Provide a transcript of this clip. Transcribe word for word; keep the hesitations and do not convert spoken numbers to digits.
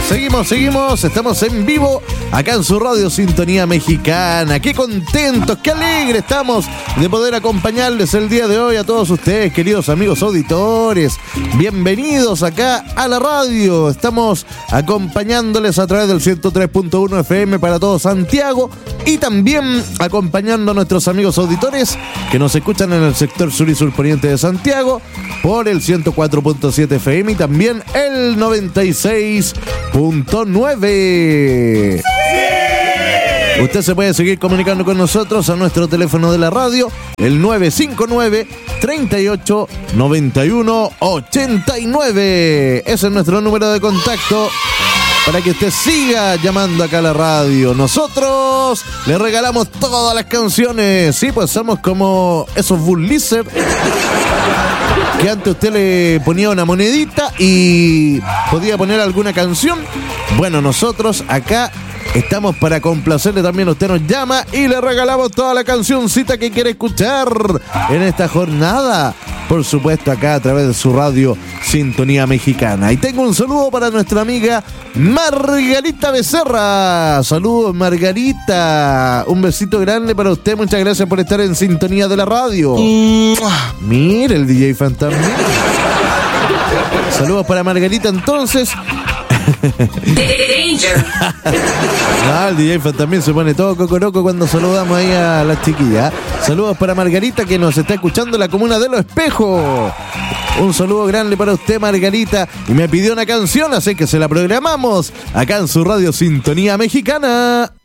Seguimos, seguimos, estamos en vivo acá en su radio Sintonía Mexicana. Qué contentos, qué alegres estamos de poder acompañarles el día de hoy a todos ustedes, queridos amigos auditores. Bienvenidos acá a la radio. Estamos acompañándoles a través del ciento tres punto uno F M para todo Santiago y también acompañando a nuestros amigos auditores que nos escuchan en el sector sur y surponiente de Santiago por el ciento cuatro punto siete F M y también el noventa y seis punto nueve. ¡Sí! Usted se puede seguir comunicando con nosotros a nuestro teléfono de la radio, el nueve cinco nueve, treinta y ocho, noventa y uno, ochenta y nueve. Ese es nuestro número de contacto para que usted siga llamando acá a la radio. Nosotros le regalamos todas las canciones. Sí, pues somos como esos Budweiser que antes usted le ponía una monedita y podía poner alguna canción. Bueno, nosotros acá estamos para complacerle también. Usted nos llama y le regalamos toda la cancioncita que quiere escuchar en esta jornada. Por supuesto, acá a través de su radio Sintonía Mexicana. Y tengo un saludo para nuestra amiga Margarita Becerra. Saludos, Margarita. Un besito grande para usted. Muchas gracias por estar en sintonía de la radio. Mire el D J Fantasma. Saludos para Margarita entonces. Ah, el D J Fan también se pone todo cocoroco cuando saludamos ahí a las chiquillas. Saludos para Margarita que nos está escuchando en la comuna de Los Espejos. Un saludo grande para usted, Margarita. Y me pidió una canción, así que se la programamos acá en su radio Sintonía Mexicana.